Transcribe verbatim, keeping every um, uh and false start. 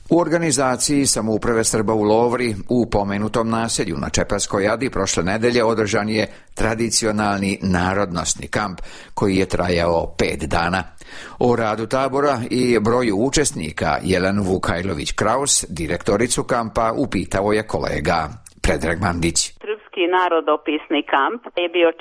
U organizaciji Samouprave Srba u Lovri u pomenutom naselju na Čepaskoj Adi prošle nedelje održan je tradicionalni narodnosni kamp koji je trajao pet dana. O radu tabora i broju učesnika Jelenu Vukajlović-Kraus, direktoricu kampa, upitao je kolega Predrag Mandić. Srpski narodopisni kamp je bio